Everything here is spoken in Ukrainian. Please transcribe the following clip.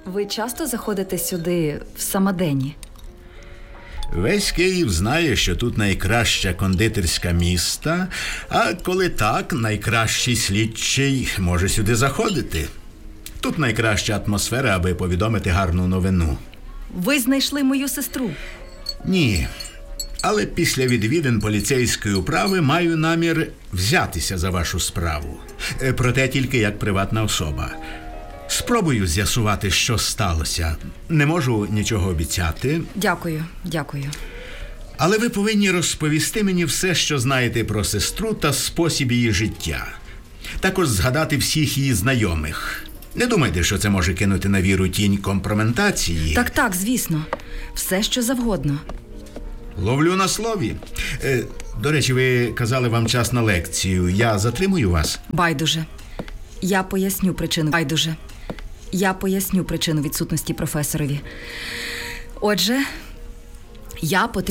Ви часто заходите сюди в самодені? Весь Київ знає, що тут найкраща кондитерська міста, а коли так, найкращий слідчий може сюди заходити. Тут найкраща атмосфера, аби повідомити гарну новину. Ви знайшли мою сестру? Ні, але після відвідин поліцейської управи маю намір взятися за вашу справу. Проте тільки як приватна особа. Спробую з'ясувати, що сталося. Не можу нічого обіцяти. Дякую. Але ви повинні розповісти мені все, що знаєте про сестру та спосіб її життя. Також згадати всіх її знайомих. Не думайте, що це може кинути на віру тінь компрометації. Так, звісно. Все, що завгодно. Ловлю на слові. До речі, ви казали, вам час на лекцію. Я затримую вас? Байдуже. Я поясню причину відсутності професорові. Отже, я